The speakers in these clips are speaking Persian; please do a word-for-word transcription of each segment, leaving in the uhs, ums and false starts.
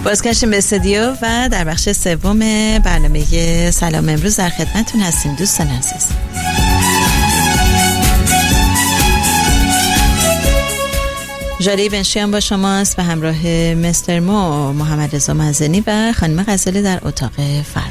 بازگشتیم به استودیو و در بخش سوم برنامه سلام امروز در خدمتتون هستیم دوستان عزیز. جاری بنشیان با شماست به همراه مستر مو محمد رضا مزنی و خانم غزالی در اتاق فرمان.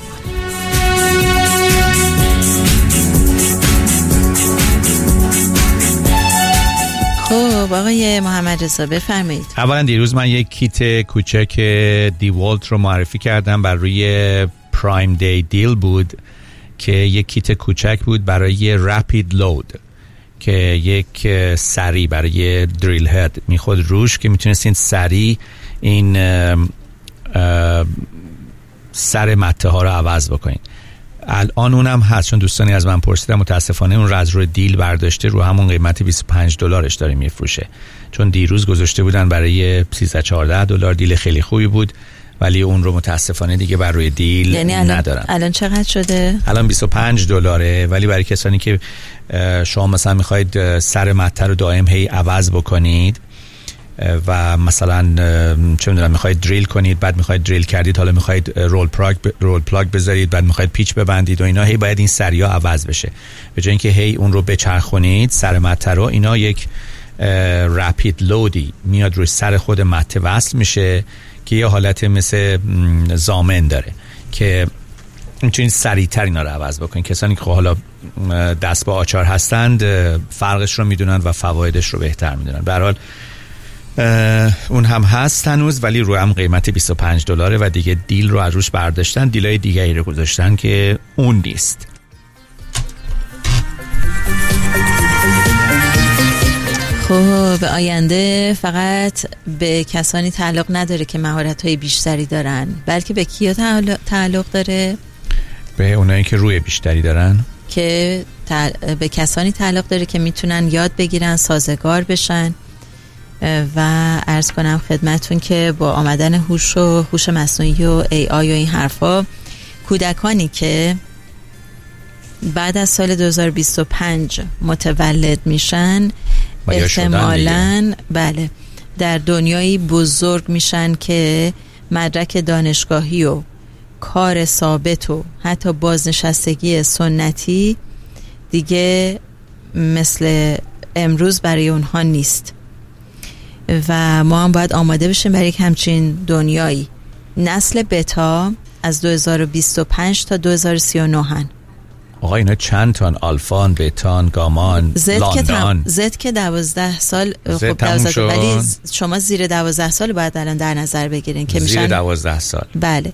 خب آقای محمد رضا بفرمایید. اولا دیروز من یک کیت کوچک دیوالت رو معرفی کردم، بر روی پرایم دی دیل بود که یک کیت کوچک بود برای رپید لود که یک سری برای دریل هد میخود روش که میتونستین سری این اه اه سر مته ها رو عوض بکنین. الان اونم هست، چون دوستانی از من پرسیدن، متاسفانه اون رو از روی دیل برداشته، رو همون قیمت بیست و پنج دلارش داره میفروشه، چون دیروز گذاشته بودن برای سیزده چهارده دلار، دیل خیلی خوبی بود، ولی اون رو متاسفانه دیگه بر روی دیل یعنی الان ندارن. الان چقدر شده؟ الان بیست و پنج دلاره، ولی برای کسانی که شما مثلا میخواید سر مته رو دائم هی عوض بکنید و مثلا چه میدونم میخواید دریل کنید، بعد میخواید دریل کردید، حالا میخواید رول پلاگ رول پلاگ بذارید، بعد میخواید پیچ ببندید و اینا، هی باید این سریا عوض بشه. به جای اینکه هی اون رو بچرخونید سر مته رو، اینا یک رپید لودی میاد روی سر خود مته وصل میشه که یه حالت مثل زامن داره که میتونید سریعتر اینا رو عوض بکنید. کسانی که حالا دست با آچار هستند فرقش رو میدونن و فوایدش رو بهتر میدونن. به هر حال اون هم هست هنوز، ولی رو هم قیمت بیست و پنج دلاره و دیگه دیل رو از روش برداشتن، دیلای دیگری رو گذاشتن که اون نیست. خب آینده فقط به کسانی تعلق نداره که مهارت‌های بیشتری دارن، بلکه به کیا تعلق داره؟ به اونایی که روی بیشتری دارن، که به کسانی تعلق داره که میتونن یاد بگیرن، سازگار بشن. و عرض کنم خدمتون که با آمدن هوش و هوش مصنوعی و ای آی و این حرفا، کودکانی که بعد از سال دو هزار و بیست و پنج متولد میشن احتمالاً بله در دنیایی بزرگ میشن که مدرک دانشگاهی و کار ثابت و حتی بازنشستگی سنتی دیگه مثل امروز برای اونها نیست و ما هم باید آماده بشیم برای یک همچین دنیایی. نسل بتا از دو هزار و بیست و پنج تا دو هزار و سی و نه هن. آقا اینا چند تان؟ آلفان، بتان، گامان، لاندان. زد که دوازده سال خب دوازده، ولی شما زیر دوازده سال باید الان در نظر بگیرین که میشن زیر دوازده سال. بله.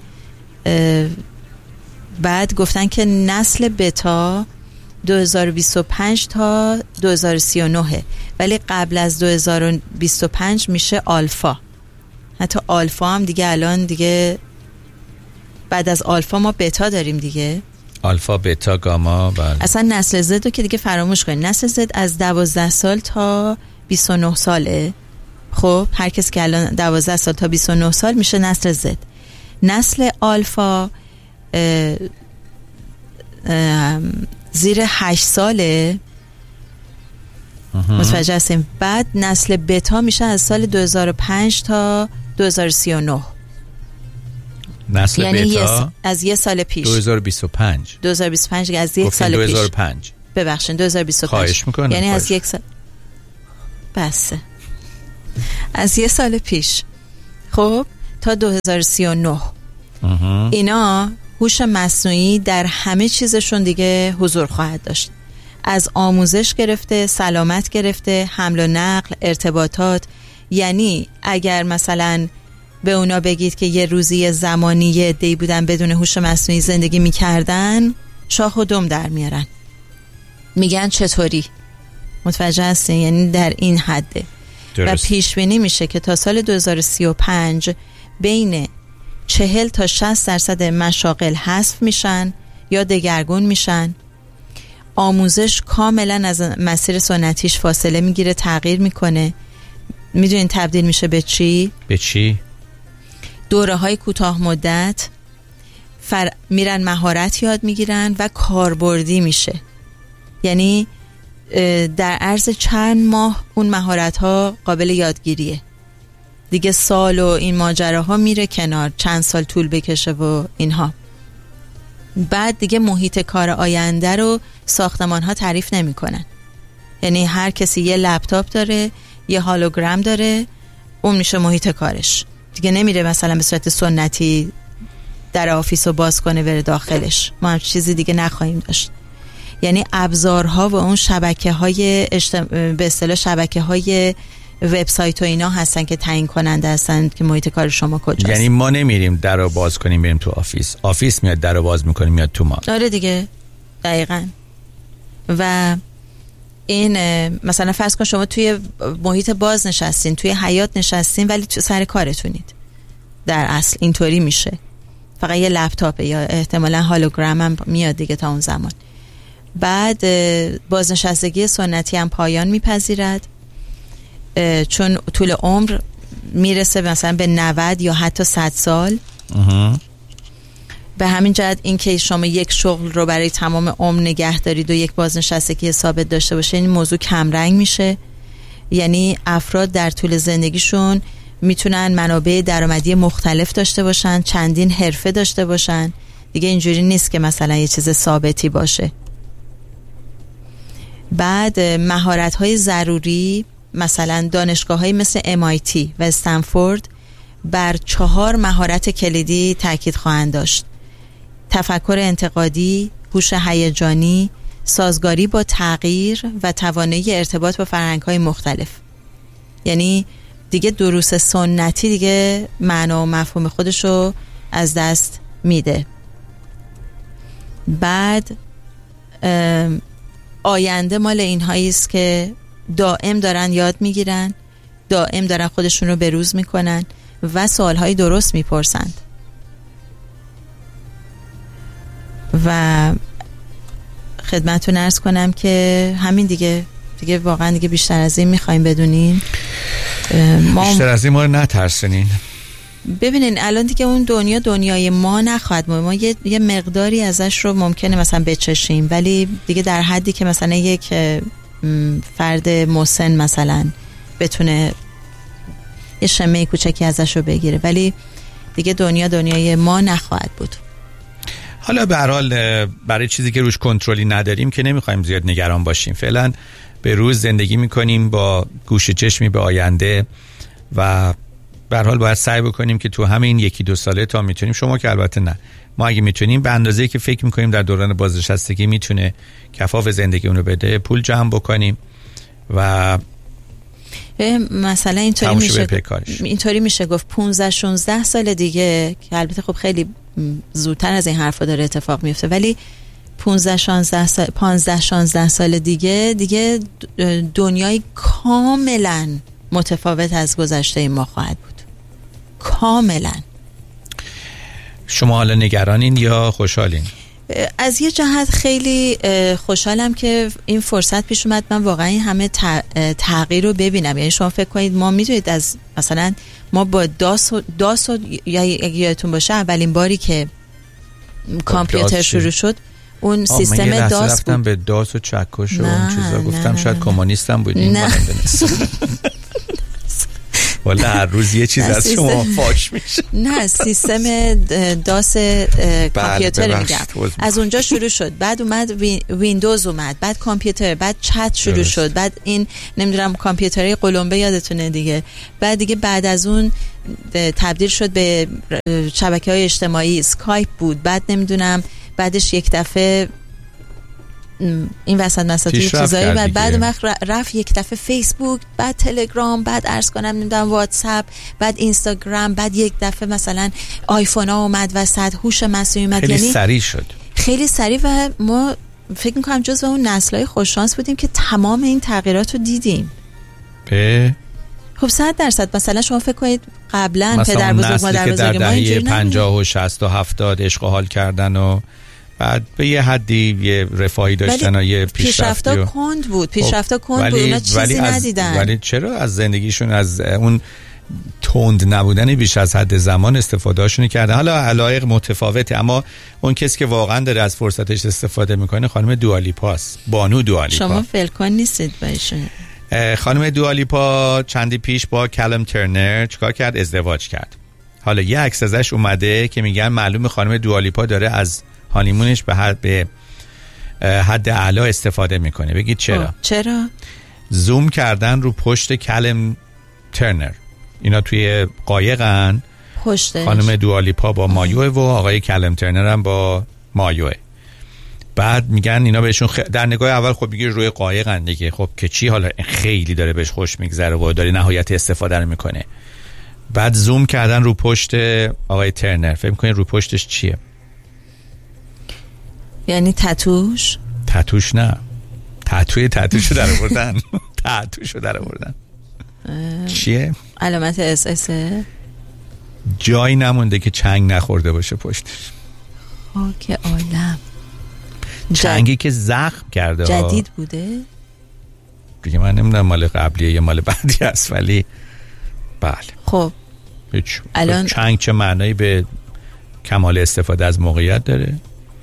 بعد گفتن که نسل بتا دو هزار و بیست و پنج تا دو هزار و سی و نه، ولی قبل از دو هزار و بیست و پنج میشه آلفا. حتی آلفا هم دیگه الان دیگه بعد از آلفا ما بتا داریم دیگه، آلفا، بتا، گاما. بله. اصلا نسل زد رو که دیگه فراموش کنید. نسل زد از دوازده سال تا بیست و نه ساله. خب هر کس که الان دوازده سال تا بیست و نه سال میشه نسل زد. نسل آلفا اه اه زیر هشت ساله، متوجه هستیم. بعد نسل بتا میشه از سال دو هزار و پنج تا دو هزار و سی و نه. نسل یعنی بتا از یه سال پیش دو هزار و بیست و پنج دو هزار و بیست و پنج از یک سال پیش. دو هزار و پنج ببخشید دو هزار و بیست و پنج. خواهش میکنم. یعنی خواهش. از یک سال بسه از یه سال پیش خب تا دو هزار و سی و نه اینا هوش مصنوعی در همه چیزشون دیگه حضور خواهد داشت، از آموزش گرفته، سلامت گرفته، حمل و نقل، ارتباطات. یعنی اگر مثلا به اونا بگید که یه روزی زمانی یه عده‌ای بودن بدون هوش مصنوعی زندگی میکردن، شاخ و دم در میارن، میگن چطوری؟ متوجه هستین؟ یعنی در این حده. درست. و پیش بینی میشه که تا سال دو هزار و سی و پنج بین چهل تا شصت درصد مشاغل حذف میشن یا دگرگون میشن. آموزش کاملا از مسیر سنتیش فاصله میگیره، تغییر میکنه. میدونین تبدیل میشه به چی؟ به چی؟ دوره های کوتاه مدت فر... میرن مهارت یاد میگیرن و کاربردی میشه. یعنی در عرض چند ماه اون مهارت ها قابل یادگیریه. دیگه سال و این ماجراها میره کنار، چند سال طول بکشه و اینها. بعد دیگه محیط کار آینده رو ساختمان ها تعریف نمی کنن. یعنی هر کسی یه لپتاپ داره، یه هالوگرام داره، اون میشه محیط کارش. دیگه نمیره مثلا به صورت سنتی در آفیس رو باز کنه بره داخلش. ما هم چیزی دیگه نخواهیم داشت. یعنی ابزارها و اون شبکه های اجتم... به اصطلاح شبکه های وبسایت و اینا هستن که تعیین کننده هستن که محیط کار شما کجاست. یعنی ما نمیریم در رو باز کنیم بریم تو آفیس، آفیس میاد در رو باز میکنه میاد تو ما. آره دیگه، دقیقاً. و این مثلا فرض کن شما توی محیط باز نشستین، توی حیاط نشستین، ولی تو سر کارتونید. در اصل اینطوری میشه، فقط یه لپتاپه یا احتمالاً هالوگرام هم میاد دیگه تا اون زمان. بعد بازنشستگی سنتی هم پایان میپذیرد، چون طول عمر میرسه مثلا به نود یا حتی صد سال. به همین جهت این که شما یک شغل رو برای تمام عمر نگه دارید و یک بازنشستگی ثابت داشته باشه، این موضوع کمرنگ میشه. یعنی افراد در طول زندگیشون میتونن منابع درآمدی مختلف داشته باشن، چندین حرفه داشته باشن. دیگه اینجوری نیست که مثلا یه چیز ثابتی باشه. بعد مهارت‌های ضروری، مثلا دانشگاه‌های مثل ام آی تی و استنفورد بر چهار مهارت کلیدی تاکید خواهند داشت: تفکر انتقادی، هوش هیجانی، سازگاری با تغییر و توانایی ارتباط با فرهنگ‌های مختلف. یعنی دیگه دروس سنتی دیگه معنا و مفهوم خودشو از دست میده. بعد آینده مال اینهایی است که دائم دارن یاد میگیرن، دائم دارن خودشون رو بروز میکنن و سوالهای درست میپرسند. و خدمتتون عرض کنم که همین دیگه دیگه واقعا دیگه بیشتر از این میخوایم بدونین. ما بیشتر از این ما رو نترسونین. ببینین الان دیگه اون دنیا دنیای ما نخواهد ما, ما یه, یه مقداری ازش رو ممکنه مثلا بچشیم، ولی دیگه در حدی که مثلا یک فرد مسن مثلا بتونه یه شمه کوچکی ازش رو بگیره، ولی دیگه دنیا دنیای ما نخواهد بود. حالا به هر حال برای چیزی که روش کنترلی نداریم که نمیخوایم زیاد نگران باشیم. فعلا به روز زندگی میکنیم با گوش چشمی به آینده و به هر حال باید سعی بکنیم که تو همین یکی دو ساله تا میتونیم، شما که البته نه، ما اگه میتونیم به اندازه‌ای که فکر میکنیم در دوران بازنشستگی میتونه کفاف زندگی اونو بده پول جمع بکنیم و مثلا اینطوری میشه اینطوری میشه گفت پانزده شانزده سال دیگه، که البته خب خیلی زودتر از این حرفا داره اتفاق میفته، ولی پانزده شانزده سال پانزده شانزده سال دیگه دیگه دنیای کاملا متفاوت از گذشته ما خواهد بود. کاملا. شما حالا نگرانین یا خوشحالین؟ از یه جهت خیلی خوشحالم که این فرصت پیش اومد من واقعا این همه تغییر رو ببینم. یعنی شما فکر کنید ما میدونید از مثلا ما با داس و داس و یا یادتون باشه اولین باری که کامپیوتر شروع شد اون سیستم داس بود. به داس و چکش و اون چیزا گفتم شاید کمونیستم بودین. نه والا هر روز یه چیز از شما فاش میشه. نه سیستم داس کامپیوتر میگم، از اونجا شروع شد. بعد اومد ویندوز اومد، بعد کامپیوتر، بعد چت شروع درست. شد، بعد این نمیدونم کامپیوترهای قلمبه یادتونه دیگه. بعد دیگه بعد از اون تبدیل شد به شبکه‌های اجتماعی، اسکایپ بود. بعد نمیدونم بعدش یک دفعه این وسط مساطی چیزایی بعد بعد وقت رفت یک دفعه فیسبوک، بعد تلگرام، بعد عرض کنم نمیدونم واتساپ، بعد اینستاگرام، بعد یک دفعه مثلا آیفون ها اومد وسط، هوش مصنوعی اومد. خیلی یعنی سریع شد، خیلی سریع و ما فکر میکنم جزو اون نسل‌های خوششانس بودیم که تمام این تغییرات رو دیدیم. به خب صد درصد مثلا شما فکر کنید قبلا پدر بزرگ مادر بزرگ ما اینجوری نبود. پنجاه و شصت و هفتاد عشق و حال کردن و بعد به یه حدی یه رفاهی داشتن و یه پیشرفتی پیشرفتا کند بود پیشرفتا کند بود اونا چیزی ندیدن. ولی چرا از زندگیشون از اون تند نبودن بیش از حد زمان استفاده هاشون کردن؟ حالا علایق متفاوته، اما اون کسی که واقعا داره از فرصتش استفاده میکنه خانم دوالیپاست، بانو دوالیپا. شما فلکن نیستید با ایشون؟ خانم دوالیپا چندی پیش با کلم ترنر چیکار کرد؟ ازدواج کرد. حالا یه عکس ازش اومده که میگن معلومه خانم دوالیپا داره از هانیمونش به حد به حد اعلی استفاده میکنه. بگید چرا؟ چرا؟ زوم کردن رو پشت کلم ترنر. اینا توی قایقن، پشتش خانم دوالیپا با مایوه و آقای کلم ترنر هم با مایوه. بعد میگن اینا بهشون خ... در نگاه اول خب میگه روی قایقن دیگه، خب که چی، حالا خیلی داره بهش خوش میگذره و داره نهایت استفاده رو میکنه. بعد زوم کردن رو پشت آقای ترنر. فکر میکنین رو پشتش چیه؟ یعنی تتوش؟ تتوش نه، تتوی تتوشو در آوردن. تتوشو در آوردن. چیه؟ علامت اس اس. جایی نمونده که چنگ نخورده باشه پشتش. خاک عالم. چنگی که زخم کرده. جدید بوده دیگه، من نمیدونم مال قبلیه یا مال بعدی است، ولی بله. خب هیچ الان چنگ چه معنایی به کمال استفاده از موقعیت داره؟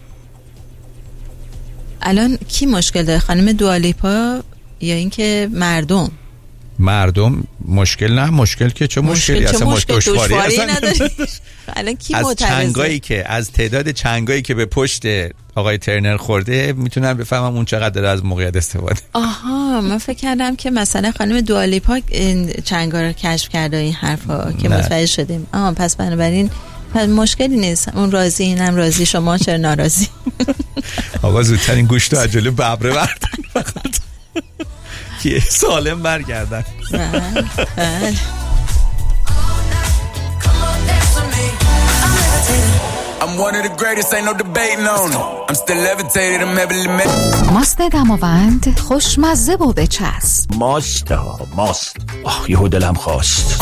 الان کی مشکل داره، خانم دوالیپا یا اینکه مردم؟ مردم مشکل نه، مشکل که چه مشکلی مشکل اصلا مشکل دشواری نداره. الان کی از معترضه؟ چنگایی که از تعداد چنگایی که به پشت آقای ترنر خورده میتونن بفهمم اون چقدر داره از موقعیت استفاده. آها، من فکر کردم که مثلا خانم دوالیپا این چنگا رو کشف کرده، این حرفا که متوجه شدیم. آها، پس بنابراین پس مشکلی نیست، اون راضی اینم راضی، شما چرا ناراضی؟ آقا زودتر این گوشت رو از جلو ببره بردن فقط که سالم برگردن. بله. I'm one of the greatest, ain't no debating on it. I'm still levitated, I'm heavily. ماست دماوند خوشمزه و بچسب. ماست ها ماست. آه یهو دلم خواست.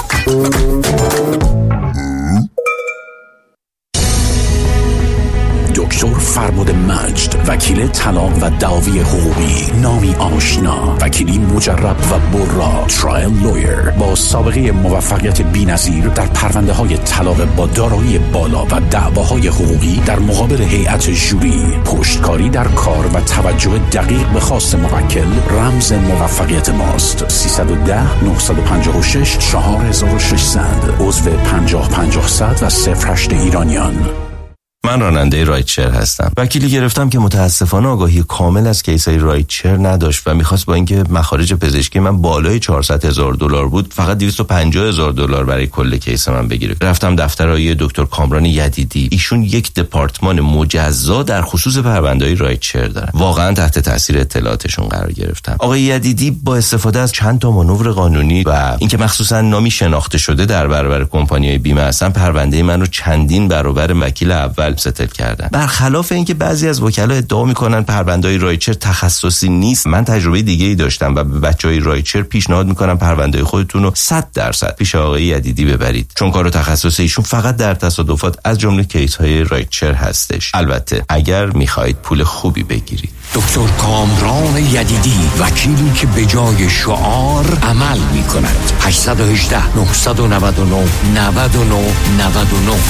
دکتر فرمود مجد، وکیل طلاق و دعاوی حقوقی، نامی آشنا، وکیلی مجرب و برا، ترایل لویر با سابقه موفقیت بی‌نظیر در پرونده های طلاق با دارایی بالا و دعواهای حقوقی در مقابل هیئت ژوری، پشتکاری در کار و توجه دقیق به خواست موکل رمز موفقیت ماست. سیصد و ده نهصد و پنجاه و شش چهار هزار و ششصد، عضو پنجاه پنجاه صد و صفر هشت ایرانیان. من راننده رایتشر هستم. وکیلی گرفتم که متاسفانه آگاهی کامل از کیسای رایتشر نداشت و میخواست با اینکه مخارج پزشکی من بالای چهارصد هزار دلار بود فقط دویست و پنجاه هزار دلار برای کل کیس من بگیره. رفتم دفتر آقای دکتر کامران یدیدی. ایشون یک دپارتمان مجزا در خصوص پرونده‌های رایتشر دارن. واقعا تحت تاثیر اطلاعاتشون قرار گرفتم. آقای یدیدی با استفاده از چند تا مانور قانونی و اینکه مخصوصا نامی شناخته شده در برابر کمپانی‌های بیمه هستن، پرونده من رو چندین برابر وکیل اول ستل کردن. برخلاف اینکه بعضی از وکلا ادعا میکنن پرونده‌های رایتشر تخصصی نیست، من تجربه دیگه‌ای داشتم و به بچهای رایتشر پیشنهاد میکنم پرونده خودتون رو صد درصد پیش آقای یدیدی ببرید، چون کار تخصصی ایشون فقط در تصادفات از جمله کیس‌های رایتشر هستش. البته اگر میخواهید پول خوبی بگیرید. دکتر کامران یدیدی، وکیلی که به جای شعار عمل میکند. هشت یک هشت نه نه نه نه نه نه نه.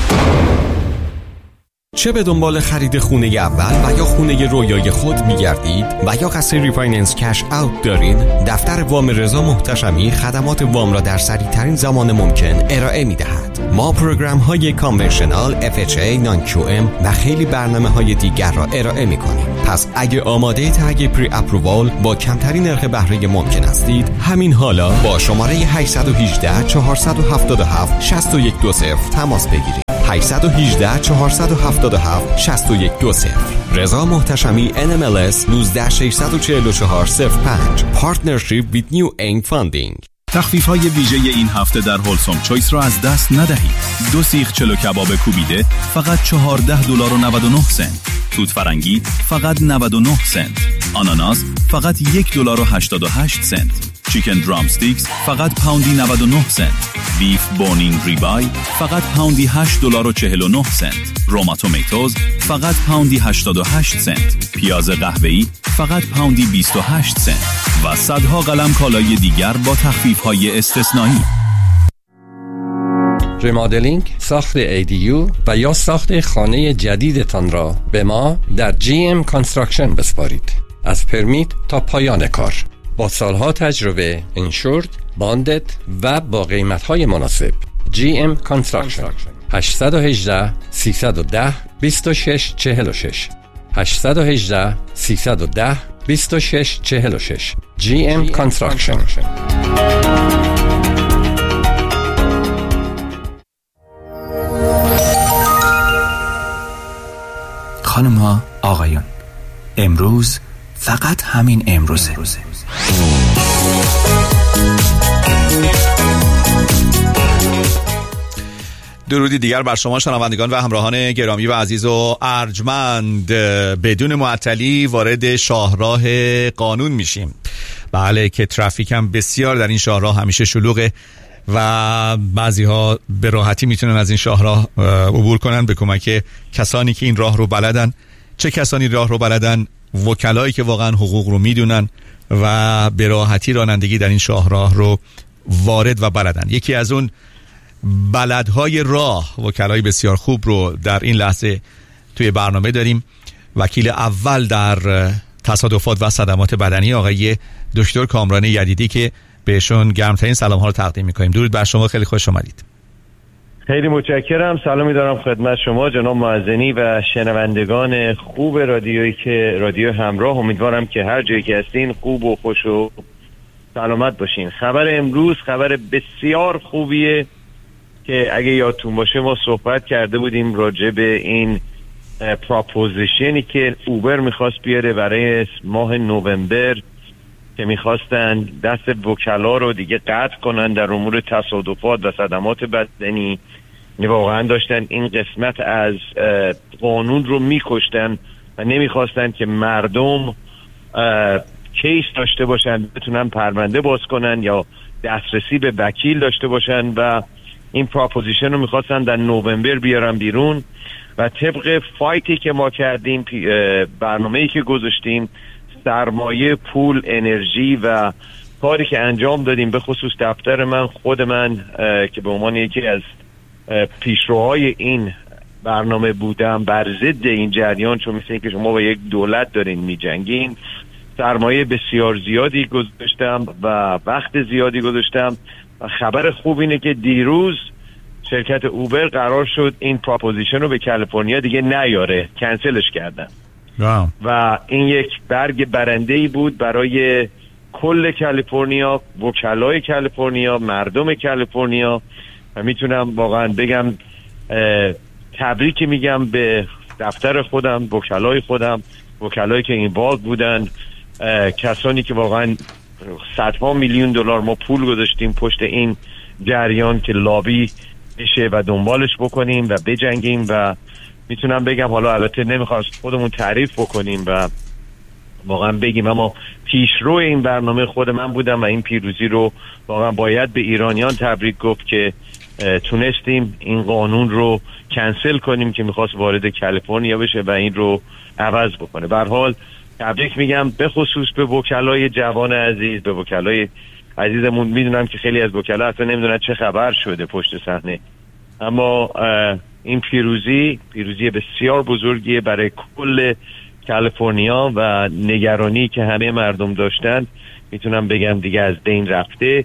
چه به دنبال خرید خونه اول و یا خونه رویای خود می‌گردید و یا قصد ریفایننس کش اوت دارید، دفتر وام رضا محتشمی خدمات وام را در سریع‌ترین زمان ممکن ارائه می‌دهد. ما پروگرام‌های کانونشنال، اف اچ ای، نان کیو ام و خیلی برنامه‌های دیگر را ارائه می‌کنیم. پس اگه آماده تگ پری اپرووال با کمترین نرخ بهره ممکن هستید، همین حالا با شماره هشت یک هشت چهار هفت هفت شش یک دو صفر تماس بگیرید. هشت یک هشت چهار هفت هفت شش یک دو صفر. رضا محتشمی ان ام ال اس یک نه شش چهار چهار صفر پنج. پارتنرشیپ ویت نیو اینگ فاندینگ. تخفیف‌های ویژه این هفته در هولسوم چویس را از دست ندهید. دو سیخ چلو کباب کوبیده فقط چهارده دلار و نود و نه سنت. توت فرنگی فقط نود و نه سنت. آناناس فقط یک دلار و هشتاد و هشت سنت. چیکن درام استیکس فقط پوندی نود و نه سنت. بیف بونینگ ریبای فقط پوندی هشت دلار و چهل و نه سنت. روما تومیتوز فقط پوندی هشتاد و هشت سنت. پیاز قهوه‌ای فقط پوندی بیست و هشت سنت و صدها قلم کالای دیگر با تخفیف‌های استثنایی. ریمادلینگ، ساخت ای دی یو و یا ساخت خانه جدیدتان را به ما در جی ام کانستراکشن بسپارید. از پرمیت تا پایان کار. با سالها تجربه، انشورد، باندد و با قیمت‌های مناسب. جی ام Construction. هشت یک هشت سه یک صفر دو شش چهار شش هشت یک هشت سه یک صفر دو شش چهار شش جی ام Construction. خانم ها، آقایان، امروز فقط همین امروزه. درودی دیگر بر شما شنوندگان و همراهان گرامی و عزیز و ارجمند. بدون معطلی وارد شاهراه قانون میشیم. بله که ترافیک هم بسیار در این شاهراه همیشه شلوغه و بعضی ها به راحتی میتونن از این شاهراه عبور کنن به کمک کسانی که این راه رو بلدن. چه کسانی راه رو بلدن؟ وکلایی که واقعا حقوق رو میدونن و به راحتی رانندگی در این شاهراه رو وارد و بلدن. یکی از اون بلدهای راه، وکلای بسیار خوب رو در این لحظه توی برنامه داریم. وکیل اول در تصادفات و صدمات بدنی آقای دکتر کامران یدیدی که بهشون گرمترین سلام ها رو تقدیم میکنیم. درود بر شما، خیلی خوش اومدید. خیلی متشکرم. سلامی دارم خدمت شما جناب معزنی و شنوندگان خوب رادیویی که رادیو همراه. امیدوارم که هر جایی که هستین خوب و خوش و سلامت باشین. خبر امروز خبر بسیار خوبیه که اگه یادتون باشه ما صحبت کرده بودیم راجع به این پروپوزیشنی که اوبر میخواست بیاره برای ماه نوامبر که میخواستن دست وکلا رو دیگه قطع کنن در امور تصادفات و صدمات بدنی. واقعا داشتن این قسمت از قانون رو میکشتن و نمیخواستن که مردم کیس داشته باشن، بتونن پرونده باز کنن یا دسترسی به وکیل داشته باشن و این پروپوزیشن رو میخواستن در نوامبر بیارن بیرون و طبق فایتی که ما کردیم، برنامه‌ای که گذاشتیم، سرمایه، پول، انرژی و کاری که انجام دادیم، به خصوص دفتر من، خود من که به عنوان یکی از پیشروهای این برنامه بودم بر ضد این جریان، چون مثل اینکه شما با یک دولت دارین میجنگین، سرمایه بسیار زیادی گذاشتم و وقت زیادی گذاشتم و خبر خوب اینه که دیروز شرکت اوبر قرار شد این پروپوزیشن رو به کالیفرنیا دیگه نیاره، کنسلش کردن. واو. و این یک برگ برنده‌ای بود برای کل کالیفرنیا، وکلای کالیفرنیا، مردم کالیفرنیا و میتونم واقعا بگم تبریک میگم به دفتر خودم، وکلای خودم، وکلایی که اینوالو بودن، کسانی که واقعا صدها میلیون دلار ما پول گذاشتیم پشت این جریان که لابی بشه و دنبالش بکنیم و بجنگیم و میتونم بگم، حالا البته نمیخواست خودمون تعریف بکنیم و واقعا بگیم، اما پیشرو این برنامه خود من بودم و این پیروزی رو واقعا باید به ایرانیان تبریک گفت که تونستیم این قانون رو کنسل کنیم که میخواست وارد کالیفرنیا بشه و این رو عوض بکنه. به هر حال تبریک میگم به خصوص به وکلای جوان عزیز، به وکلای عزیزمون. میدونم که خیلی از وکلا اصلا نمیدونن چه خبر شده پشت صحنه، اما این پیروزی پیروزی بسیار بزرگیه برای کل کالیفرنیا و نگرانی که همه مردم داشتن میتونم بگم دیگه از بین رفته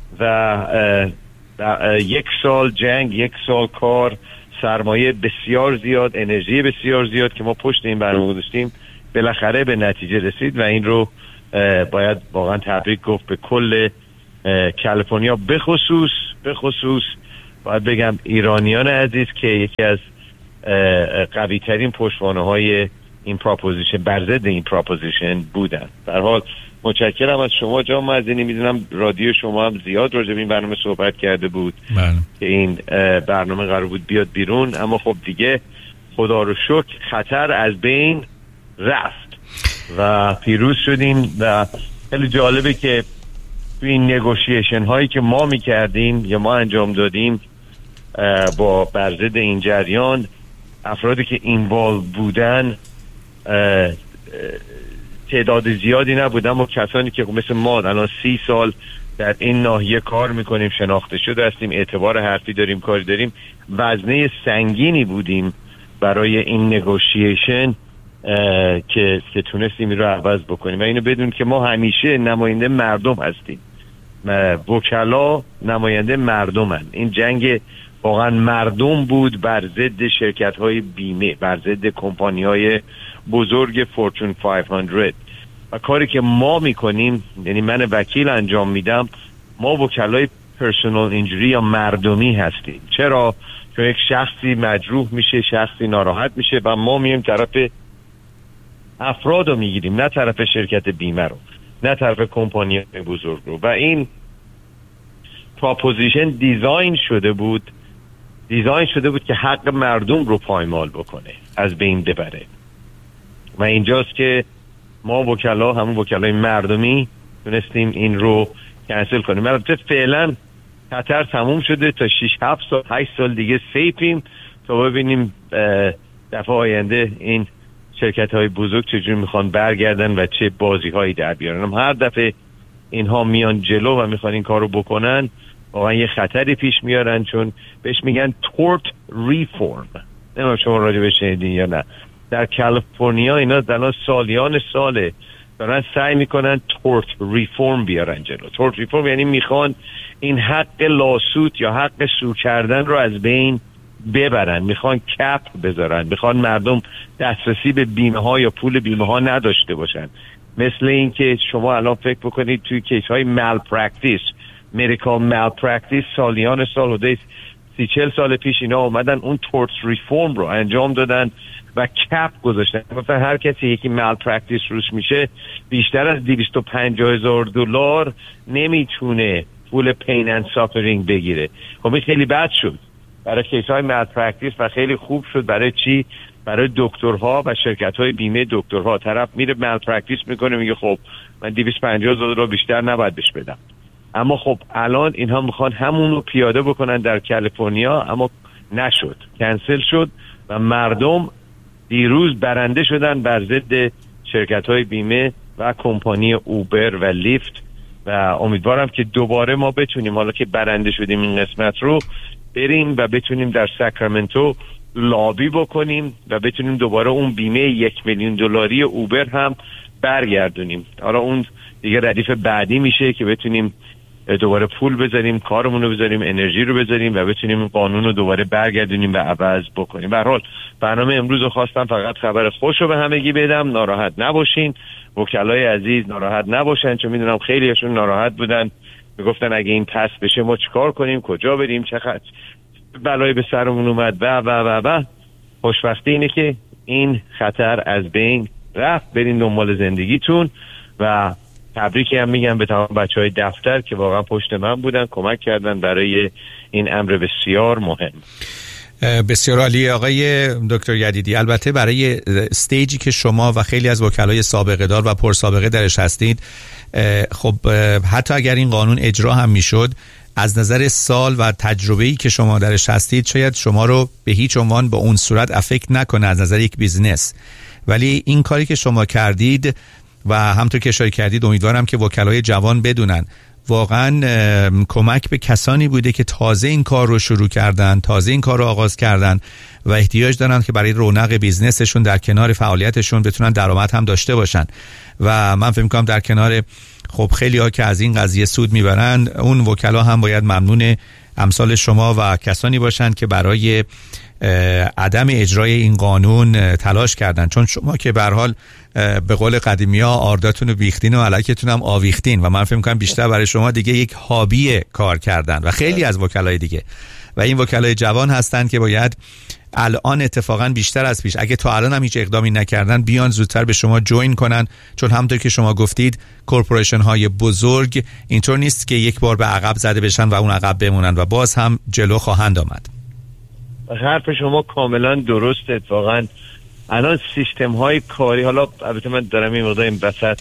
و یک سال جنگ، یک سال کار، سرمایه بسیار زیاد، انرژی بسیار زیاد که ما پشت این برنامه گذاشتیم بالاخره به نتیجه رسید و این رو باید واقعا تبریک گفت به کل کالیفرنیا، به خصوص به خصوص باید بگم ایرانیان عزیز که یکی از قوی ترین پشتوانه های این پروپوزیشن، بر ضد این پروپوزیشن بودن. در حال متشکرم از شما جناب معزنی. میدونم رادیو شما هم زیاد راجع به این برنامه صحبت کرده بود بله. که این برنامه قرار بود بیاد بیرون، اما خب دیگه خدا رو شکر خطر از بین رفت و پیروز شدیم و خیلی جالبه که توی این نگوشیشن هایی که ما میکردیم یا ما انجام دادیم با بر ضد این جریان، افرادی که اینوالو بودن تعداد زیادی نبودن و کسانی که مثل ما الان سی سال در این ناحیه کار میکنیم، شناخته شده هستیم، اعتبار حرفی داریم، کاری داریم، وزنه سنگینی بودیم برای این نگوشیشن که که تونستیم این رو عوض بکنیم. و اینو بدون که ما همیشه نماینده مردم هستیم، وکلا نماینده مردمن. این جنگ واقعا مردم بود بر ضد شرکت های بیمه، بر ضد کمپانی های بزرگ فورچون پانصد. و کاری که ما میکنیم، یعنی من وکیل انجام میدم، ما وکلای پرسونال اینجوری یا مردمی هستیم. چرا؟ چون یک شخصی مجروح میشه، شخصی ناراحت میشه و ما مییم طرف افراد رو میگیریم، نه طرف شرکت بیمه رو، نه طرف کمپانی بزرگ رو. و این پروپوزیشن دیزاین شده بود دیزاین شده بود که حق مردم رو پایمال بکنه، از بین ببره. و اینجاست که ما وکلا، همون وکلای مردمی، تونستیم این رو کنسل کنیم. البته فعلا خطر تموم شده، تا شش هفت سال هشت سال دیگه سیفیم تا ببینیم دفعه آینده این شرکت های بزرگ چجور میخوان برگردن و چه بازی هایی در بیارن. هر دفعه اینها میان جلو و میخوان این کار رو بکنن، واقعا یه خطری پیش میارن، چون بهش میگن تورت ریفورم. نمیدونم شما راجع بهش شنیدین یا نه. در کالیفرنیا اینا در سالیان ساله دارن سعی میکنن تورت ریفورم بیارن جلو. تورت ریفورم یعنی میخوان این حق لاسوت یا حق سو کردن رو از بین ببرن، میخوان کپ بذارن، میخوان مردم دسترسی به بیمه ها یا پول بیمه ها نداشته باشن. مثل این که شما الان فکر بکنید توی کیس های مال پرکتیس، مدیکال مال پرکتیس، سالیان سال حدود سی چل سال پیش اینا اومدن اون تورت ریفورم رو انجام دادن و کپ گذاشتن. مثلا هر کسی یکی مال پرکتیس روش میشه بیشتر از دویست و پنجاه هزار دلار نمیتونه پول پین اند سافرینگ بگیره. خب این خیلی بد شد برای کیس های مال پرکتیس و خیلی خوب شد برای چی؟ برای دکترها و شرکت های بیمه دکترها. طرف میره مال پرکتیس میکنه، میگه خب من دویست و پنجاه هزار دلار بیشتر نباید بهش بدم. اما خب الان اینها میخوان همون رو پیاده بکنن در کالیفرنیا، اما نشد، کنسل شد و مردم دیروز برنده شدن بر ضد شرکت های بیمه و کمپانی اوبر و لیفت. و امیدوارم که دوباره ما بتونیم، حالا که برنده شدیم این قسمت رو، بریم و بتونیم در ساکرامنتو لابی بکنیم و بتونیم دوباره اون بیمه یک میلیون دلاری اوبر هم برگردونیم. حالا اون دیگه ردیف بعدی میشه که بتونیم دوباره پول بذاریم، کارمون رو بذاریم، انرژی رو بذاریم و بتونیم قانون رو دوباره برگردونیم و عوض بکنیم. به هر حال برنامه امروز رو خواستم فقط خبر خوش رو به همگی بدم. ناراحت نباشین، وکلای عزیز ناراحت نباشن، چون میدونم خیلیشون ناراحت بودن، میگفتن اگه این پس بشه ما چیکار کنیم، کجا بریم، چقدر بلایی به سرمون اومد و و و و خوشبختی اینه که این خطر از بین رفت. برین دنبال زندگیتون و تبریکی هم میگم به تمام بچهای دفتر که واقعا پشت من بودن، کمک کردن برای این امر بسیار مهم. بسیار عالی آقای دکتر یدیدی. البته برای استیجی که شما و خیلی از وکلای سابقه دار و پرسابقه درش هستید، خب حتی اگر این قانون اجرا هم میشد، از نظر سال و تجربه‌ای که شما درش هستید شاید شما رو به هیچ عنوان با اون صورت افکت نکنه از نظر یک بیزنس. ولی این کاری که شما کردید و همونطور که اشاره کردید، امیدوارم که وکلای جوان بدونن واقعا کمک به کسانی بوده که تازه این کار رو شروع کردن، تازه این کار رو آغاز کردن و احتیاج دارن که برای رونق بیزنسشون در کنار فعالیتشون بتونن درآمد هم داشته باشن. و من فکر می‌کنم در کنار خب خیلی ها که از این قضیه سود میبرن، اون وکلا هم باید ممنون امثال شما و کسانی باشن که برای عدم اجرای این قانون تلاش کردن. چون شما که به هر حال به قول قدیمی‌ها آرداتون رو بیختین و الکتون هم آویختین و من فکر می‌کنم بیشتر برای شما دیگه یک هابی کار کردن و خیلی از وکلای دیگه و این وکلای جوان هستن که باید الان اتفاقا بیشتر از پیش، اگه تا الان هم هیچ اقدامی نکردن، بیان زودتر به شما جوین کنن. چون همونطور که شما گفتید کورپوریشن های بزرگ اینطور نیست که یک بار به عقب زده بشن و اون عقب بمونن و باز هم جلو خواهند آمد. حرف شما کاملا درست. اتفاقا الان سیستم های کاری، حالا البته من دارم این مقدار این وسط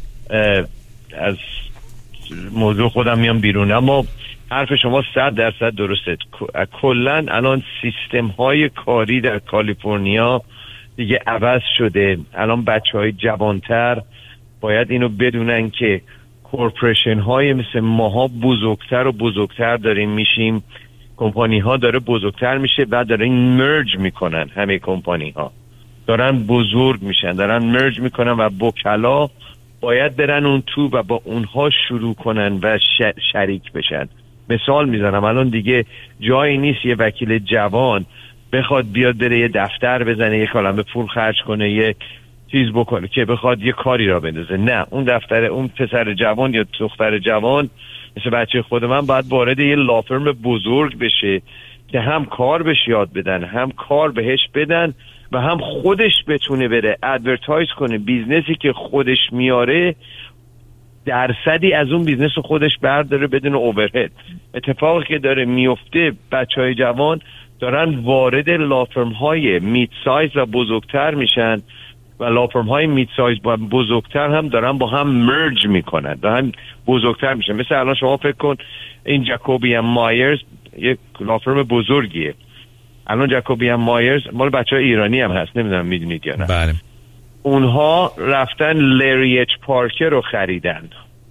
از موضوع خودم میام بیرون، اما حرف شما صد درصد درسته. کلا الان سیستم های کاری در کالیفرنیا دیگه عوض شده. الان بچه های جوانتر باید اینو بدونن که کورپوریشن های مثل ماها بزرگتر و بزرگتر داریم میشیم، کمپانی ها داره بزرگتر میشه و داره این مرج میکنن همه کمپانی ها دارن بزرگ میشن، دارن مرج میکنن و وکلا باید برن اون تو و با اونها شروع کنن و شریک بشن. مثال میزنم، الان دیگه جایی نیست یه وکیل جوان بخواد بیاد بره یه دفتر بزنه، یه کلمه پول خرج کنه، یه چیز بکنه که بخواد یه کاری را بندازه. نه، اون دفتر، اون پسر جوان یا دختر جوان مثل بچه خود من باید وارد یه لافرم بزرگ بشه که هم کار بهش یاد بدن، هم کار بهش بدن و هم خودش بتونه بره ادورتایز کنه. بیزنسی که خودش میاره درصدی از اون بیزنس خودش برداره بدون اوورهد. اتفاقی که داره میفته، بچهای جوان دارن وارد لافرم های میت سایز و بزرگتر میشن و لافرم های میت سایز و بزرگتر هم دارن با هم مرج میکنن، دارن بزرگتر میشن. مثل الان شما فکر کن این جکوبی مایرز یک لافرم بزرگیه. الان جکوبی مایرز مال بچهای ایرانی هم هست، نمیدونم میدونید یا نه. بله. اونها رفتن لری اچ پارکر رو خریدن،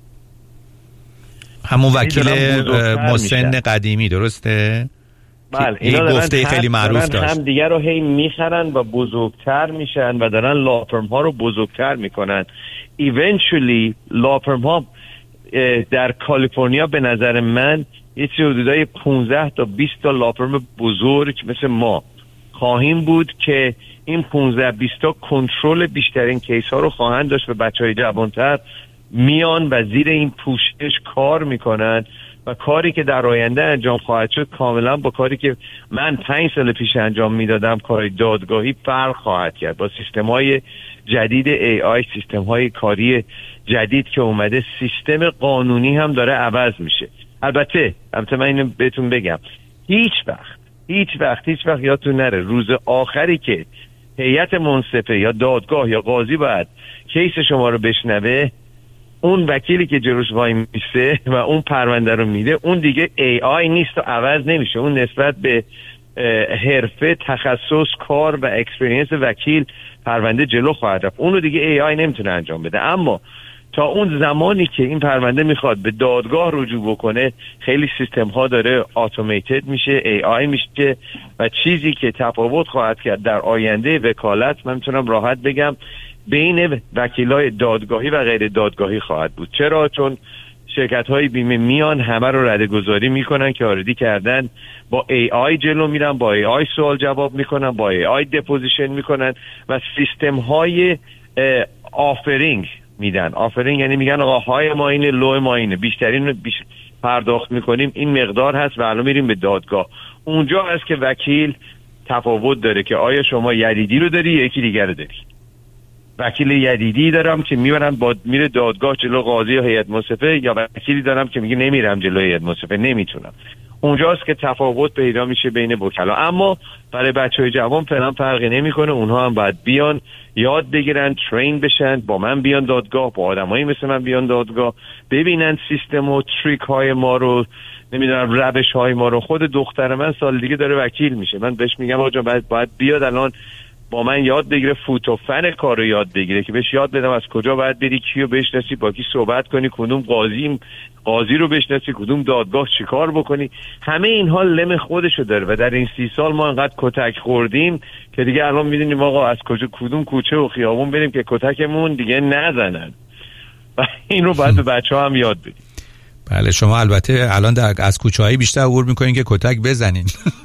همون وکیل مسن قدیمی، درسته؟ بله. اینا گفته خیلی معروف داشت. هم دیگر رو هی میخرن و بزرگتر میشن و دارن لافرم ها رو بزرگتر میکنن. ایونچولی لافرم ها در کالیفرنیا به نظر من یه چیز حدودای پانزده تا بیست تا لافرم بزرگ مثل ما خواهیم بود که این پانزده بیست تا کنترل بیشترین کیس ها رو خواهند داشت و بچهای جوانتر میان و زیر این پوشش کار میکنن و کاری که در آینده انجام خواهد شد کاملا با کاری که من پنج سال پیش انجام میدادم، کار دادگاهی، فرق خواهد کرد. با سیستم های جدید ای آی، سیستم های کاری جدید که اومده، سیستم قانونی هم داره عوض میشه. البته البته من اینو بهتون بگم، هیچ وقت هیچ وقت هیچ وقت یادتون نره روز آخری که هیئت منصفه یا دادگاه یا قاضی باید کیس شما رو بشنوه، اون وکیلی که جلوش وای میسته و اون پرونده رو میده، اون دیگه ای آی نیست و عوض نمیشه. اون نسبت به حرفه، تخصص، کار و اکسپریانس وکیل پرونده جلو خواهد رفت. اون رو دیگه ای آی نمیتونه انجام بده. اما تا اون زمانی که این پرونده میخواد به دادگاه رجوع بکنه، خیلی سیستم ها داره اتوماتد میشه، ای آی میشه و چیزی که تفاوت خواهد کرد در آینده وکالت، من میتونم راحت بگم، بین وکیلای دادگاهی و غیر دادگاهی خواهد بود. چرا؟ چون شرکت های بیمه میان همه رو رده گذاری میکنن که آردی کردن، با ای آی جلو میرن، با ای آی سوال جواب میکنن، با ای آی دپوزیشن میکنن و سیستم های آفرینگ میدن. آفرینگ یعنی میگن آقا های ما اینه، لو ما اینه، بیشترین بیش پرداخت میکنیم، این مقدار هست و الان میریم به دادگاه. اونجا هست که وکیل تفاوت داره که آیا شما یدیدی رو داری یا یکی دیگر رو داری. وکیل یدیدی دارم که میبرم با میره دادگاه جلو قاضی یا هیئت منصفه، یا وکیلی دارم که میگه نمیرم جلو هیئت منصفه، نمیتونم. اونجاست که تفاوت پیدا میشه بین وکلا. اما برای بچهای جوان فعلا فرقی نمیکنه، اونها هم باید بیان یاد بگیرن، ترین بشن، با من بیان دادگاه، با آدمایی مثل من بیان دادگاه، ببینن سیستم و تریک های ما رو، نمیدونم روش های ما رو. خود دختر من سال دیگه داره وکیل میشه، من بهش میگم آقا باید باید بیاد الان با من یاد بگیره، فوت و فن کار رو یاد بگیره که بهش یاد بدم از کجا باید بری، کیو بشناسی، با کی صحبت کنی، کدوم قاضی قاضی رو بشناسی، کدوم دادگاه چیکار بکنی. همه اینها لم خودشو داره و در این سی سال ما انقدر کتک خوردیم که دیگه الان میدونیم آقا از کجا کدوم کوچه و خیابون بریم که کتکمون دیگه نزنن و این رو باید به بچه‌ها هم یاد بدیم. بله، شما البته الان در از کوچه‌های بیشتر عبور می‌کنین که کتک بزنین.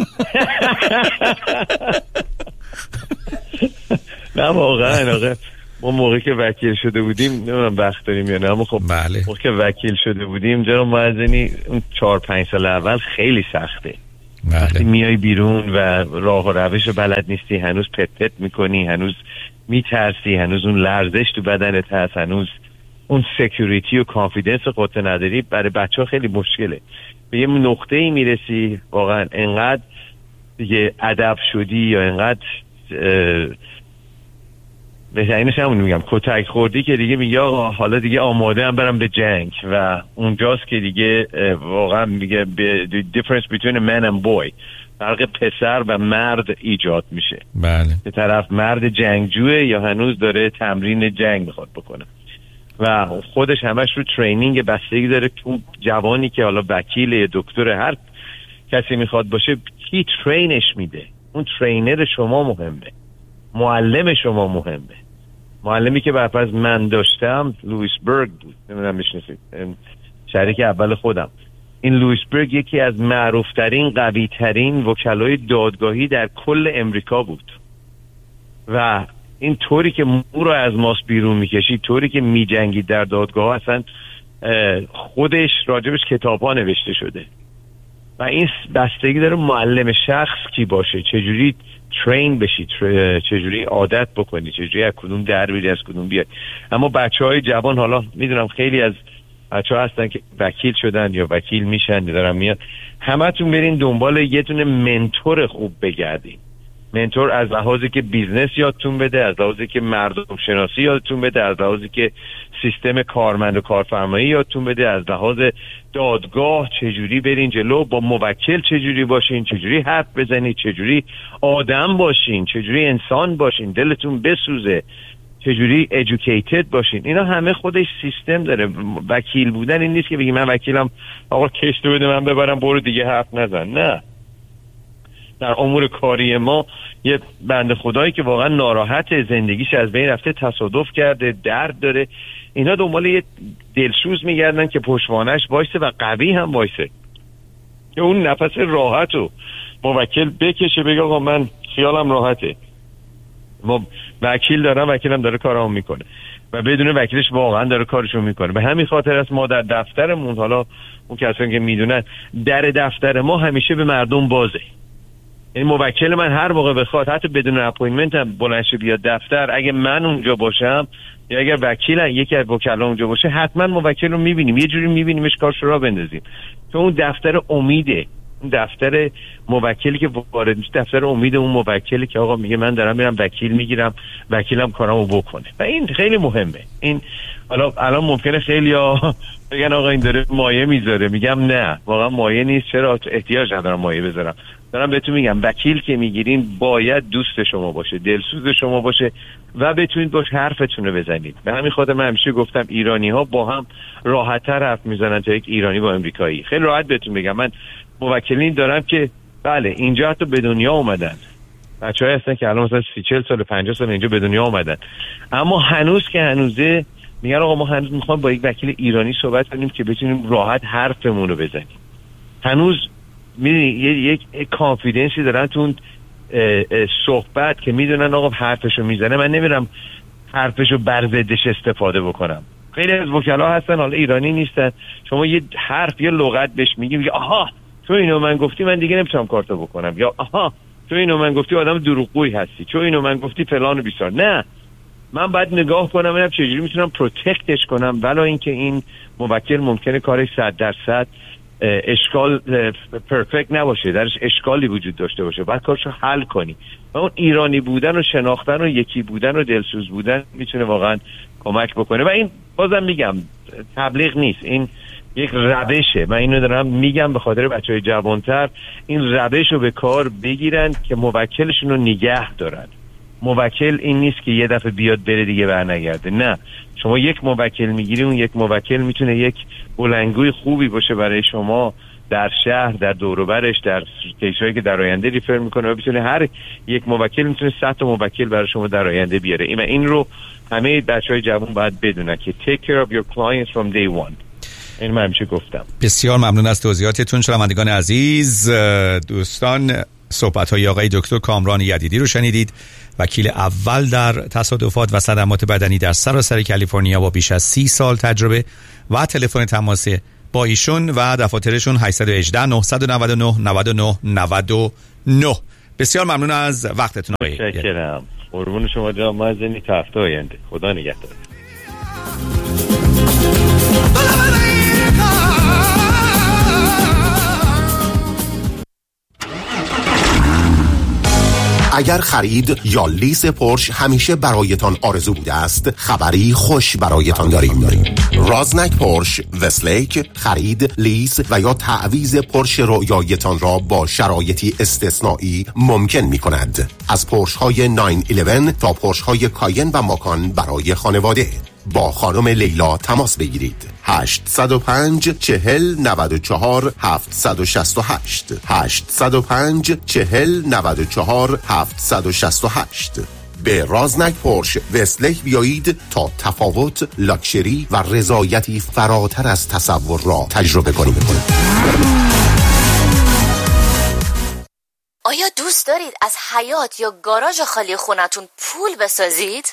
نه واقعا آقا، ما موقعی که وکیل شده بودیم، نمیدونم وقت داریم یا نه، اما خب بله. موقعی که وکیل شده بودیم جناب معزنی، اون چهار پنج سال اول خیلی سخته. بله. وقتی میای بیرون و راه و روش بلد نیستی، هنوز پت پت میکنی، هنوز میترسی، هنوز اون لرزش تو بدنت هست، هنوز اون سکیوریتی و کانفیدنس خودت نداری، برای بچه‌ها خیلی مشکله. به یه نقطه‌ای میرسی واقعا انقدر دیگه ادب شدی یا انقدر بهترینش همون میگم کتک خوردی که دیگه میگه آقا حالا دیگه آماده هم برم به جنگ و اونجاست که دیگه واقعا میگه the difference between a man and boy، فرق پسر و مرد ایجاد میشه. بله. به طرف مرد جنگجوه یا هنوز داره تمرین جنگ میخواد بکنه و خودش همش رو ترینینگ، بستگی داره که اون جوانی که حالا وکیل یا دکتر هر کسی میخواد باشه کی ترینش میده. اون ترینر شما مهمه. معلم شما مهمه. معلمی که برپس من داشتم لوئیس برگ بود، نمیدونم میشناسید، شریک اول خودم. این لوئیس برگ یکی از معروفترین قویترین وکلای دادگاهی در کل امریکا بود و این طوری که مو رو از ماست بیرون میکشید، طوری که میجنگید در دادگاه، اصلا خودش راجبش کتاب ها نوشته شده و این بستگی داره معلم شخص کی باشه، چجوری ترین بشید، چجوری عادت بکنی، چجوری از کدوم در بیاری از کدوم بیای. اما بچه های جوان، حالا میدونم خیلی از بچه ها هستن که وکیل شدن یا وکیل میشن یا دارن میاد، همه تون برین دنبال یه دونه منتور خوب بگردین. منتور از لحاظی که بیزنس یادتون بده، از لحاظی که مردم شناسی یادتون بده، از لحاظی که سیستم کارمند و کارفرمایی یادتون بده، از لحاظ دادگاه چجوری برین جلو، با موکل چجوری باشین، چجوری حرف بزنید، چجوری آدم باشین، چجوری انسان باشین، دلتون بسوزه، چجوری educated باشین. اینا همه خودش سیستم داره. وکیل بودن این نیست که بگی من وکیلم، آقا کشت بده من ببرم برو دیگه حرف نزن. نه، در امور کاری ما یه بنده خدایی که واقعا ناراحت، زندگیش از بین رفته، تصادف کرده، درد داره، اینا دنبال یه دلسوز میگردن که پشتوانش وایسه و قوی هم وایسه که اون نفس راحت رو موکل بکشه، بگه آقا من خیالم راحته، ما وکیل دارم، وکیلم داره کارامو میکنه و بدون وکیلش واقعا داره کارشو میکنه. به همین خاطر است ما در دفترمون، حالا اون کسانی که میدونن، در دفتر ما همیشه به مردم بازه. این موکل من هر موقع بخواد، حتی بدون اپوینتمنت هم بلند شه بیاد دفتر، اگه من اونجا باشم یا اگر وکیل یکی از وکلا اونجا باشه، حتما موکل رو میبینیم، یه جوری میبینیمش کارش رو بندازیم. تو اون دفتر امیده، اون دفتر موکلی که وارد میشه، دفتر امید اون موکلی که آقا میگه من دارم میرم وکیل میگیرم، وکیلم کارامو بکنه. و این خیلی مهمه. این حالا الان ممکنه خیلیا بگن آقا این داره مایه میذاره، میگم نه، واقعا مایه نیست. چرا؟ احتیاج ندارم مایه بذارم. دارم بهتون میگم وکیل که میگیرین باید دوست شما باشه، دلسوز شما باشه و بتونید باش حرفتون رو بزنید. به همین خاطر من همیشه گفتم ایرانی ها با هم راحت‌تر حرف میزنن تا یک ایرانی با امریکایی. خیلی راحت بهتون میگم، من موکلین دارم که بله اینجا حتی به دنیا اومدن، بچه‌ها هستن که الان مثلا سی چهل سال پنجاه سال اینجا به دنیا اومدن، اما هنوز که هنوزه میگن آقا ما هنوز میخوام با یک وکیل ایرانی صحبت کنیم که بتونیم راحت حرفمون رو بزنیم. هنوز میدونی یک کانفیدنسی دارن تو اون صحبت که میدونن آقا حرفشو میزنه، من نمیرم حرفشو بر ضدش استفاده بکنم. خیلی از وکلا هستن حالا ایرانی نیستن، شما یه حرف یه لغت بهش میگی، میگه آها تو اینو من گفتی من دیگه نمیتونم کارتو بکنم، یا آها تو اینو من گفتی آدم دروغگویی هستی، تو اینو من گفتی فلان و بیسار. نه، من باید نگاه کنم ببینم چجوری میتونم پروتکتش کنم، ولی اینکه این موکل ممکنه کارش صد درصد اشکال پرفکت نباشه، درش اشکالی وجود داشته باشه، بعد کارشو حل کنی. و اون ایرانی بودن و شناختن و یکی بودن و دلسوز بودن میتونه واقعا کمک بکنه. و این بازم میگم تبلیغ نیست، این یک روشه. من اینو دارم میگم به خاطر بچهای جوانتر این روش رو به کار بگیرن که موکلشون رو نگه دارن. موکل این نیست که یه دفعه بیاد بره دیگه برنگرده، نه، شما یک موکل میگیری، اون یک موکل میتونه یک بلندگوی خوبی باشه برای شما در شهر، در دور و برش، در کیسایی که در آینده ریفر میکنه و میتونه هر یک موکل میتونه صد تا موکل برای شما در آینده بیاره. این این رو همه بچهای جوان باید بدونن که take care of your clients from day one. این من همیشه گفتم. بسیار ممنون از توضیحاتتون شنوندگان عزیز. دوستان، صحبت‌های آقای دکتر کامران یدیدی رو شنیدید، وکیل اول در تصادفات و صدمات بدنی در سراسر کالیفرنیا با بیش از سی سال تجربه. و تلفن تماس با ایشون و دفاترشون هشت یک هشت نه نه نه نه نه نه نه. بسیار ممنون از وقتتون آقای. متشکرم. قربون شما جناب معززی، تا هفته آینده. خدا نگهدار. اگر خرید یا لیز پورش همیشه برایتان آرزو بوده است، خبری خوش برایتان داریم. رازنک پورش وستلیک خرید، لیز و یا تعویض پورش رویایتان را با شرایطی استثنایی ممکن می کند. از پورش های نه یازده تا پورش های کاین و ماکان برای خانواده. با خانم لیلا تماس بگیرید. هشت صفر پنج چهل نود و چهار هفتصد و شصت و هشت هشت صفر پنج چهل نود و چهار هفتصد و شصت و هشت به رازنک پورش وستلیک بیایید تا تفاوت، لاکچری و رضایتی فراتر از تصور را تجربه کنید. آیا دوست دارید از حیاط یا گاراژ خالی خونتون پول بسازید؟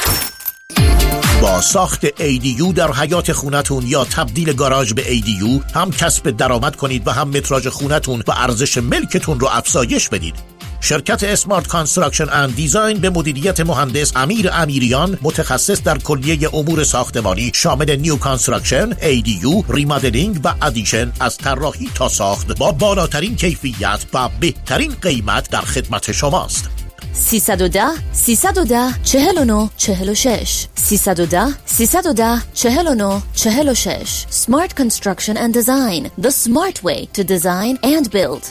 با ساخت ای دی یو در حیاط خونتون یا تبدیل گاراژ به ای دی یو هم کسب درآمد کنید و هم متراژ خونتون و ارزش ملکتون رو افزایش بدید. شرکت اسمارت کانستراکشن اند دیزاین به مدیریت مهندس امیر امیریان، متخصص در کلیه امور ساختمانی شامل نیو کانستراکشن، ای دی یو، ریمادلینگ و ادیشن از طراحی تا ساخت با بالاترین کیفیت و بهترین قیمت در خدمت شماست. سیصد و ده سیصد و ده چهل و نه چهل و شش سیصد و ده سیصد و ده چهل و نه چهل و شش Smart Construction and Design, the smart way to design and build.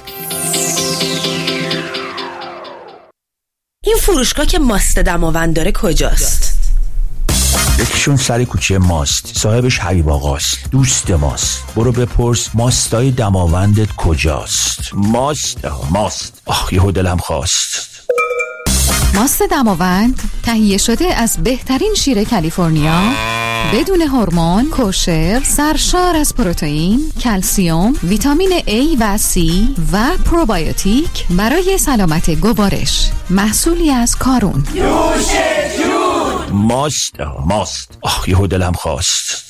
این فروشگاه که ماست دماوند داره کجاست؟ یکیشون سر کوچه ماست، صاحبش حبیب آقاست، دوست ماست. برو بپرس ماستای دماوندت کجاست. ماست ماست آخ یهو دلم خواست. ماست دماوند تهیه شده از بهترین شیر کالیفرنیا، بدون هورمون، کوشر، سرشار از پروتئین، کلسیم، ویتامین A و C و پروبیوتیک برای سلامت گوارش. محصولی از کارون. نوش جون. ماست ماست آخ یهو دلم خواست.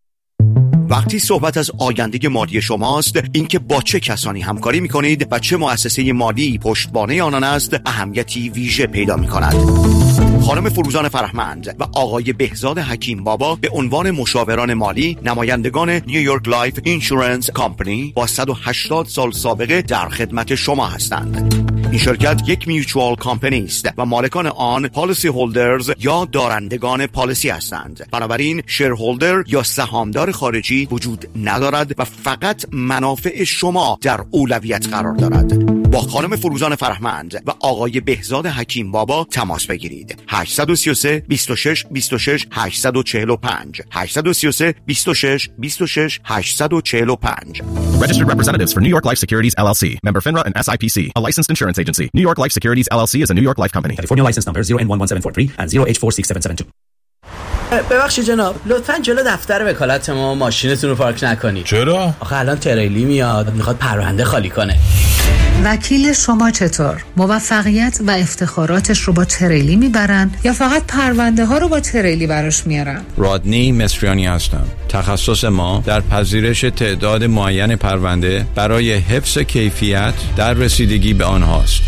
وقتی صحبت از آینده مالی شماست، اینکه با چه کسانی همکاری میکنید و چه مؤسسه مالی پشتوانه آنان است اهمیتی ویژه پیدا میکند. خانم فروزان فرهمند و آقای بهزاد حکیم بابا به عنوان مشاوران مالی نمایندگان نیویورک لایف اینشورنس کامپنی با صد و هشتاد سال سابقه در خدمت شما هستند. این شرکت یک میوچوال کامپنی است و مالکان آن پالیسی هولدرز یا دارندگان پالیسی هستند. بنابراین شیرهولدر یا سهامدار خارجی وجود ندارد و فقط منافع شما در اولویت قرار دارد. با خانم فروزان فرهمند و آقای بهزاد حکیم بابا تماس بگیرید. هشت سه سه بیست و شش بیست و شش هشت چهار پنج هشت سه سه بیست و شش بیست و شش هشت چهار پنج. Registered representatives for New York Life Securities L L C. Member FINRA and S I P C. A licensed insurance agency. New York Life Securities L L C is a New York Life company. California license number zero N one one seven four three and zero H four six seven seven two. ببخشید جناب، لطفاً جلو دفتر وکالت ما ماشینتون رو پارک نکنید. چرا؟ آخه الان تریلی میاد میخواد پرونده خالی کنه. وکیل شما چطور؟ موفقیت و افتخاراتش رو با تریلی میبرن یا فقط پرونده ها رو با تریلی براش میارن؟ رادنی مصریانی هستم. تخصص ما در پذیرش تعداد معین پرونده برای حفظ کیفیت در رسیدگی به آنهاست.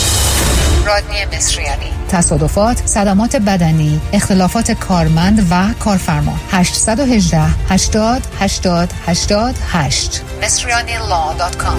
رادنی مصریانی. تصادفات، صدمات بدنی، اختلافات کارمند و کارفرما. هشت یک هشت هشتاد هشتاد هشتاد هشت مصریانی لا دات کام.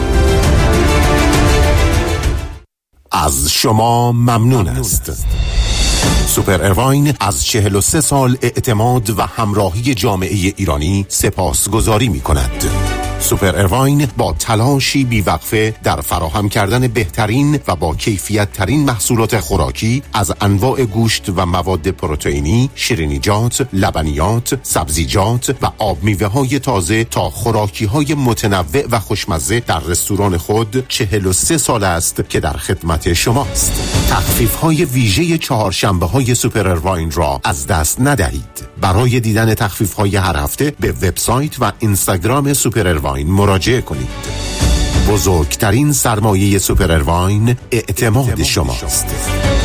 از شما ممنون است. سوپر اروین از چهل و سه سال اعتماد و همراهی جامعه ایرانی سپاسگزاری می کند. سوپر اروین با تلاشی بیوقفه در فراهم کردن بهترین و با کیفیت ترین محصولات خوراکی از انواع گوشت و مواد پروتئینی، شیرینیجات، لبنیات، سبزیجات و آب میوه های تازه تا خوراکی های متنوع و خوشمزه در رستوران خود چهل و سه سال است که در خدمت شماست. تخفیف های ویژه چهارشنبه های سوپر اروین را از دست ندهید. برای دیدن تخفیف های هر هفته به وبسایت و اینستاگرام سوپر اروین مراجعه کنید. بزرگترین سرمایه سوپر اروین اعتماد شماست.